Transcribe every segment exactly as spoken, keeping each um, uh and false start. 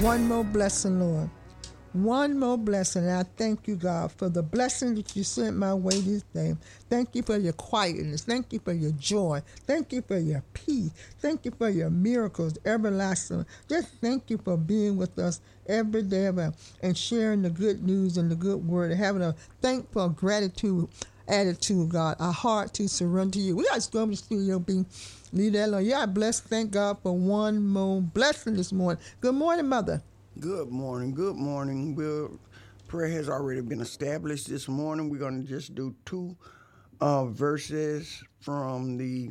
one more blessing, Lord. One more blessing. And I thank you, God, for the blessing that you sent my way this day. Thank you for your quietness. Thank you for your joy. Thank you for your peace. Thank you for your miracles, everlasting. Just thank you for being with us every day and sharing the good news and the good word and having a thankful gratitude attitude, God, a heart to surrender to you. We got to go in the studio, be leave that alone. Yeah, bless. Thank God for one more blessing this morning. Good morning, Mother. Good morning. Good morning. We'll, prayer has already been established this morning. We're going to just do two uh, verses from the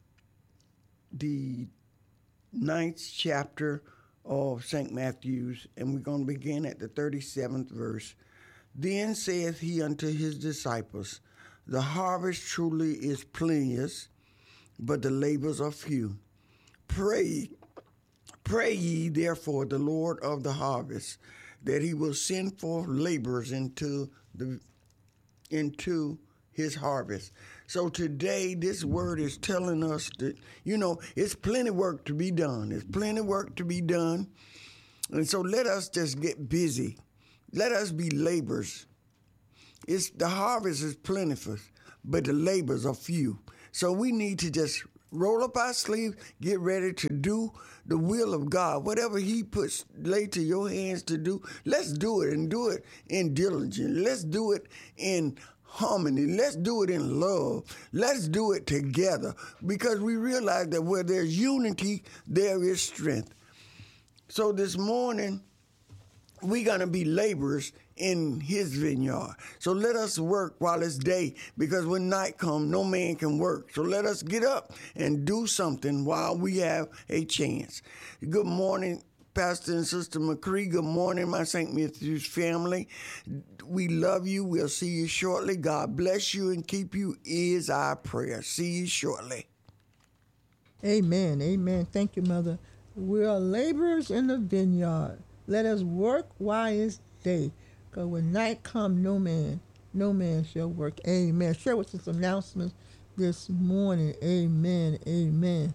the ninth chapter of Saint Matthew's, and we're going to begin at the thirty-seventh verse. Then saith he unto his disciples, the harvest truly is plenteous, but the labors are few. Pray Pray ye therefore the Lord of the harvest, that he will send forth laborers into the into his harvest. So today this word is telling us that, you know, it's plenty work to be done. It's plenty work to be done. And so let us just get busy. Let us be laborers. It's the harvest is plentiful, but the labors are few. So we need to just roll up our sleeves, get ready to do the will of God. Whatever he puts, lay to your hands to do, let's do it and do it in diligence. Let's do it in harmony. Let's do it in love. Let's do it together, because we realize that where there's unity, there is strength. So this morning, we're going to be laborers in his vineyard. So let us work while it's day, because when night comes, no man can work. So let us get up and do something while we have a chance. Good morning, Pastor and Sister McCree. Good morning, my Saint Matthew's family. We love you. We'll see you shortly. God bless you and keep you is our prayer. See you shortly. Amen. Amen. Thank you, Mother. We are laborers in the vineyard. Let us work while it's day, because when night come, no man, no man shall work. Amen. Share with us announcements this morning. Amen. Amen.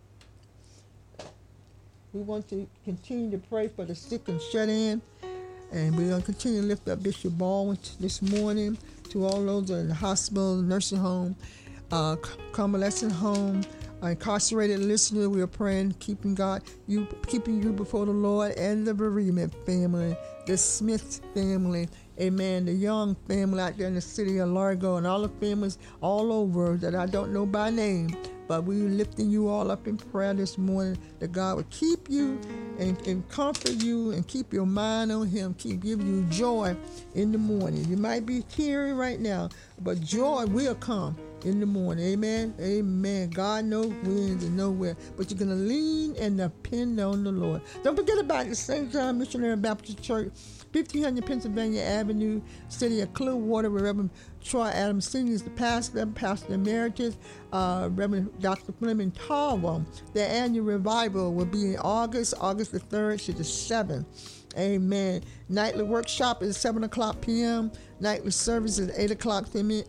We want to continue to pray for the sick and shut in, and we're going to continue to lift up Bishop Baldwin this morning, to all those that are in the hospital, nursing home, uh, convalescent home, incarcerated listener. We are praying, keeping God, you, keeping you before the Lord, and the bereavement family, the Smith family, amen, the Young family out there in the city of Largo, and all the families all over that I don't know by name. But we're lifting you all up in prayer this morning, that God will keep you and, and comfort you and keep your mind on him, keep giving you joy in the morning. You might be tearing right now, but joy will come in the morning. Amen. Amen. God knows when and nowhere, but you're going to lean and depend on the Lord. Don't forget about the Saint John Missionary Baptist Church, fifteen hundred Pennsylvania Avenue, city of Clearwater, where Reverend Troy Adams Senior is the pastor, Pastor Emeritus, uh, Reverend Doctor Fleming Tarwell. Their annual revival will be in August, August the third to the seventh. Amen. Nightly workshop is seven o'clock p.m. Nightly service is eight o'clock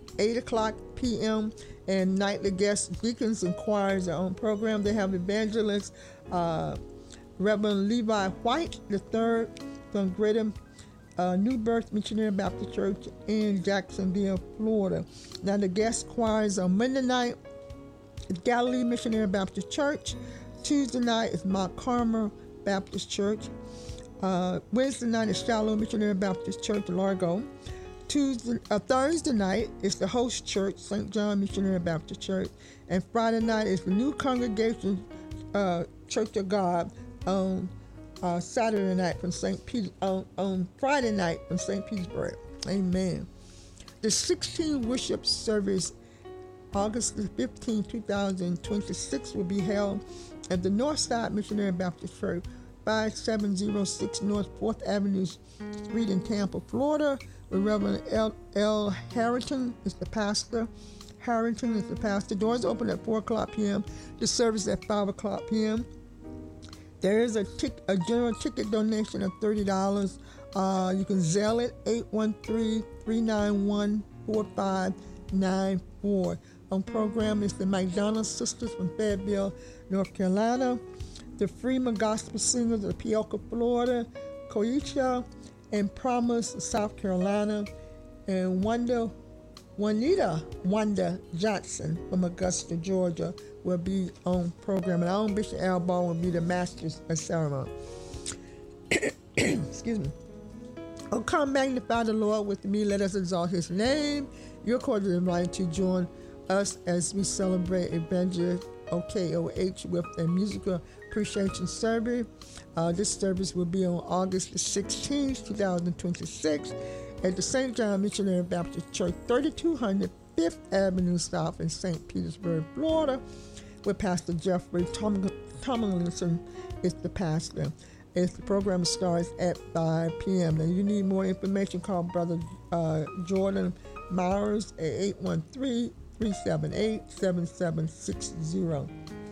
p.m. And nightly guest deacons and choirs are on program. They have evangelist uh, Reverend Levi White the third from Greater uh, New Birth Missionary Baptist Church in Jacksonville, Florida. Now the guest choirs on Monday night is Galilee Missionary Baptist Church. Tuesday night is Mount Carmel Baptist Church. Uh, Wednesday night is Shallow Missionary Baptist Church, Largo. Tuesday, uh, Thursday night is the host church, Saint John Missionary Baptist Church. And Friday night is the New Congregation uh, Church of God on uh, Saturday night from Saint Peter, on, on Friday night from Saint Petersburg. Amen. The sixteenth worship service, August the fifteenth, twenty twenty-six, will be held at the Northside Missionary Baptist Church, five seven zero six North fourth Avenue Street in Tampa, Florida, where Reverend L. L. Harrington is the pastor. Harrington is the pastor. Doors open at four o'clock p.m. The service at five o'clock p.m. There is a, tic- a general ticket donation of thirty dollars. Uh, you can Zelle it, eight one three, three nine one, four five nine four. On program is the McDonald Sisters from Fayetteville, North Carolina. the Freeman Gospel Singers of Pioca, Florida, Koicha and Promise, South Carolina, and Wanda, Juanita Wanda Johnson from Augusta, Georgia, will be on program. And our own Bishop Al Ball will be the master's of ceremony. Excuse me. Oh, come magnify the Lord with me. Let us exalt his name. You're cordially invited to join us as we celebrate Evangelist O K O H with a musical appreciation service. Uh, this service will be on August the sixteenth, twenty twenty-six at the Saint John Missionary Baptist Church, thirty-two hundred Fifth Avenue South in Saint Petersburg, Florida, where Pastor Jeffrey Tom- Tomlinson is the pastor. As the program starts at five p.m. Now, you need more information, call Brother uh, Jordan Myers at eight one three, three seven eight, seven seven six zero.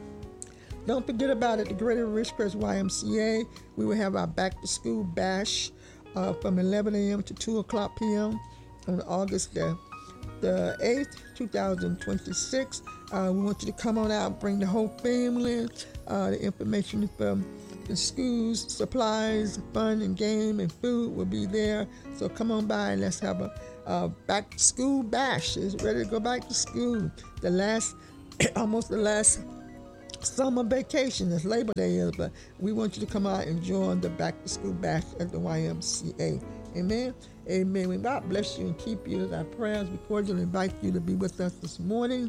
Don't forget about it, the Greater Ridgecrest Y M C A. We will have our back-to-school bash uh, from eleven a.m. to two o'clock p.m. on August the, the eighth, twenty twenty-six. Uh, we want you to come on out, bring the whole family. Uh, the information from the schools, supplies, fun and game and food will be there. So come on by and let's have a, a back to school bash. It's ready to go back to school. The last, almost the last summer vacation as Labor Day is, but we want you to come out and join the back to school bash at the Y M C A. Amen. Amen. When God bless you and keep you as our prayers, we cordially invite you to be with us this morning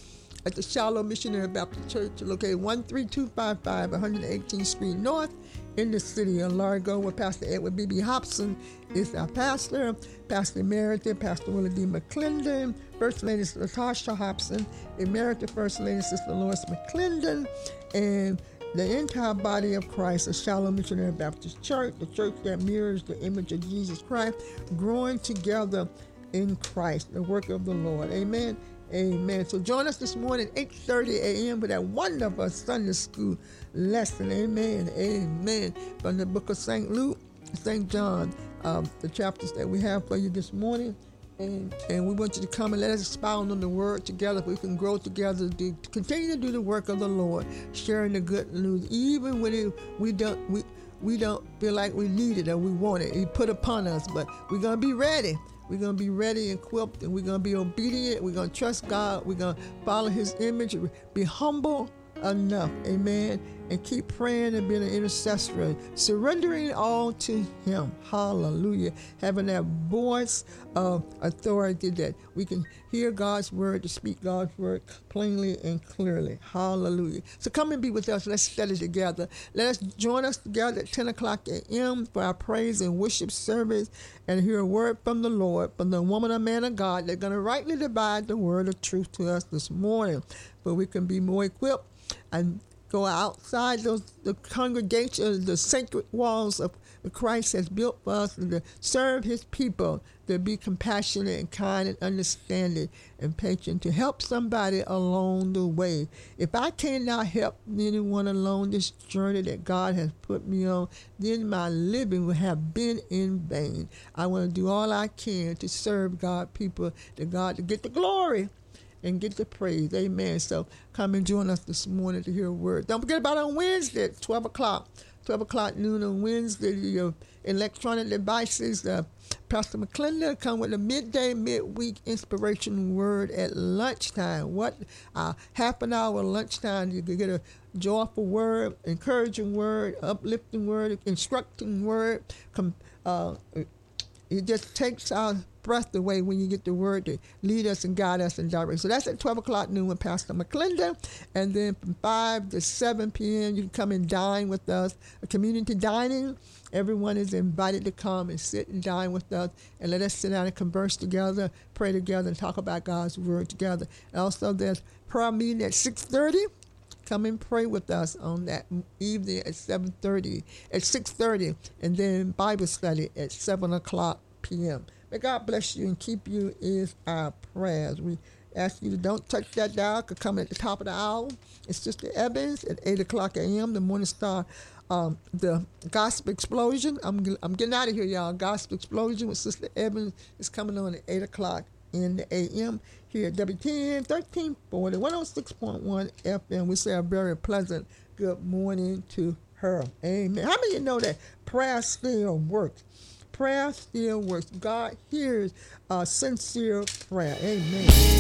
at the Shiloh Missionary Baptist Church, located one three two five five, one eighteenth Street North in the city of Largo, where Pastor Edward B B. Hobson is our pastor, Pastor Emeritus, Pastor Willie D. McClendon, First Lady Latasha Hobson, Emeritus First Lady Sister Lois McClendon, and the entire body of Christ, the Shiloh Missionary Baptist Church, the church that mirrors the image of Jesus Christ, growing together in Christ, the work of the Lord. Amen. Amen. So join us this morning, eight thirty a.m. for that wonderful Sunday school lesson. Amen. Amen. From the book of Saint Luke, Saint John, um, the chapters that we have for you this morning. And, and we want you to come and let us expound on the word together. We can grow together to, to continue to do the work of the Lord, sharing the good news, even when it, we don't we we don't feel like we need it or we want it. He put upon us, but we're gonna be ready. We're going to be ready and equipped, and we're going to be obedient. We're going to trust God. We're going to follow his image, be humble enough, amen, and keep praying and being an intercessor, surrendering all to him. Hallelujah. Having that voice of authority that we can hear God's word, to speak God's word plainly and clearly. Hallelujah. So come and be with us. Let's study together. Let us join us together at ten o'clock a.m. for our praise and worship service and hear a word from the Lord, from the woman and man of God. They're going to rightly divide the word of truth to us this morning, but we can be more equipped and go outside those the congregation, the sacred walls of Christ has built for us, and to serve his people, to be compassionate and kind and understanding and patient, to help somebody along the way. If I cannot help anyone along this journey that God has put me on, then my living will have been in vain. I want to do all I can to serve God, people, to God, to get the glory and get the praise. Amen. So come and join us this morning to hear a word. Don't forget about on Wednesday at twelve o'clock. twelve o'clock noon on Wednesday, your electronic devices. Uh, Pastor McClendon come with a midday, midweek inspiration word at lunchtime. What? Uh, half an hour lunchtime, you can get a joyful word, encouraging word, uplifting word, instructing word. Com- uh, it just takes our breath away when you get the word to lead us and guide us and direct. So that's at twelve o'clock noon with Pastor McClendon. And then from five to seven p.m., you can come and dine with us, a community dining. Everyone is invited to come and sit and dine with us and let us sit down and converse together, pray together, and talk about God's word together. And also there's prayer meeting at six thirty. Come and pray with us on that evening at seven thirty, at six thirty, and then Bible study at seven o'clock p.m. May God bless you and keep you is our prayers. We ask you to don't touch that dial. Could come at the top of the hour. It's Sister Evans at eight o'clock a.m. The Morning Star, um, the Gospel Explosion. I'm I'm getting out of here, y'all. Gospel Explosion with Sister Evans is coming on at eight o'clock in the A M here at W T N thirteen forty, one oh six point one F M. We say a very pleasant good morning to her. Amen. How many of you know that prayer still works? Prayer still works. God hears uh, sincere prayer. Amen.